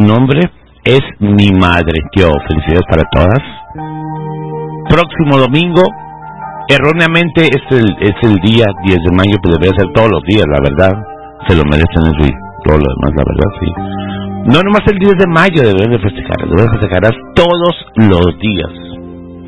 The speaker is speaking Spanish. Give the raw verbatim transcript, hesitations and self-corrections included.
nombre es mi madre. Yo, felicidades para todas. Próximo domingo, erróneamente es el, es el día diez de mayo, pero debería ser todos los días, la verdad. Se lo merecen eso y todo lo demás, la verdad, sí. No nomás el diez de mayo deberían de festejar, deberían de festejar todos los días.